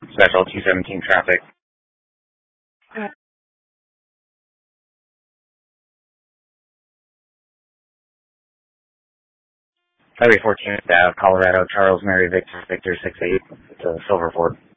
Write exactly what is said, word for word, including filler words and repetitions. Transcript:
Special two seventeen traffic. Highway fourteen, uh, Colorado, Charles Mary Victor, Victor six eight, to Silver Ford.